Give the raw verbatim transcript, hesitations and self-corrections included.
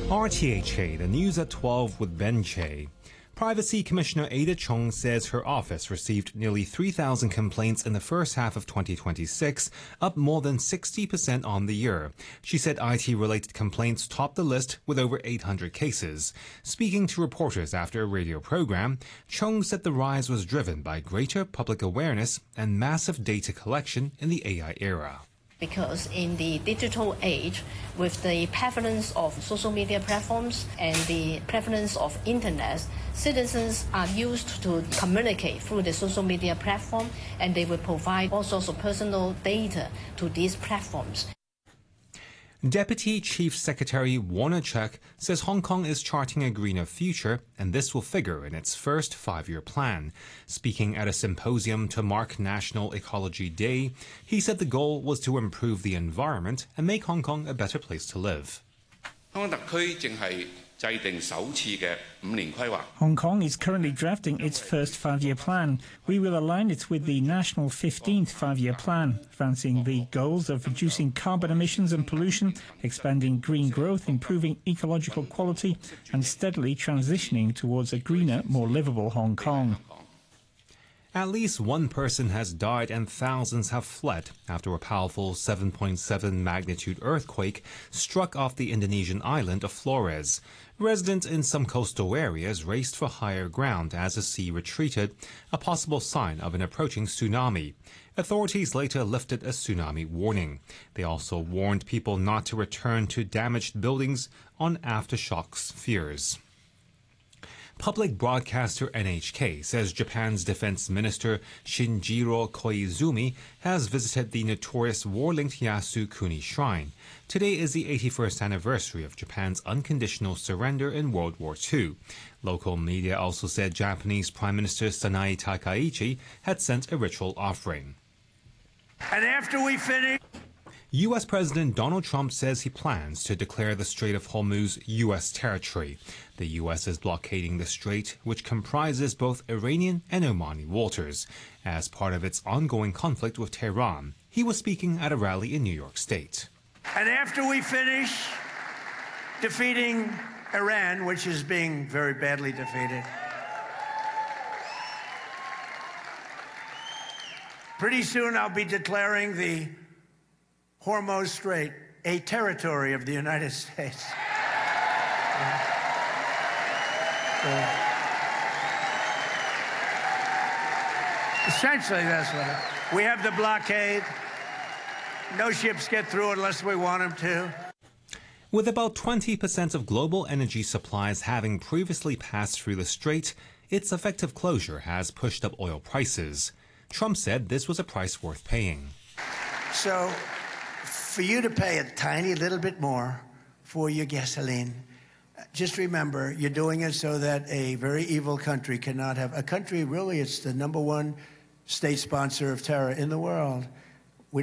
R T H A, the news at twelve with Ben Che. Privacy Commissioner Ada Chung says her office received nearly three thousand complaints in the first half of twenty twenty-six, up more than sixty percent on the year. She said I T-related complaints topped the list with over eight hundred cases. Speaking to reporters after a radio program, Chung said the rise was driven by greater public awareness and massive data collection in the A I era. Because in the digital age, with the prevalence of social media platforms and the prevalence of internet, citizens are used to communicate through the social media platform, and they will provide all sorts of personal data to these platforms. Deputy Chief Secretary Warner Cheuk says Hong Kong is charting a greener future, and this will figure in its first five-year plan. Speaking at a symposium to mark National Ecology Day, he said the goal was to improve the environment and make Hong Kong a better place to live. Hong Kong is currently drafting its first five-year plan. We will align it with the national fifteenth five-year plan, advancing the goals of reducing carbon emissions and pollution, expanding green growth, improving ecological quality, and steadily transitioning towards a greener, more livable Hong Kong. At least one person has died and thousands have fled after a powerful seven point seven magnitude earthquake struck off the Indonesian island of Flores. Residents in some coastal areas raced for higher ground as the sea retreated, a possible sign of an approaching tsunami. Authorities later lifted a tsunami warning. They also warned people not to return to damaged buildings on aftershocks fears. Public broadcaster N H K says Japan's Defense Minister Shinjiro Koizumi has visited the notorious war-linked Yasukuni Shrine. Today is the eighty-first anniversary of Japan's unconditional surrender in World War Two. Local media also said Japanese Prime Minister Sanae Takaichi had sent a ritual offering. And after we finish... U S President Donald Trump says he plans to declare the Strait of Hormuz U S territory. The U S is blockading the strait, which comprises both Iranian and Omani waters, as part of its ongoing conflict with Tehran. He was speaking at a rally in New York State. And after we finish defeating Iran, which is being very badly defeated, pretty soon I'll be declaring the Hormuz Strait a territory of the United States. Yeah. Yeah. Essentially, that's what it is. We have the blockade. No ships get through unless we want them to. With about twenty percent of global energy supplies having previously passed through the strait, its effective closure has pushed up oil prices. Trump said this was a price worth paying. So, for you to pay a tiny little bit more for your gasoline, just remember, you're doing it so that a very evil country cannot have... A country, really, it's the number one state sponsor of terror in the world.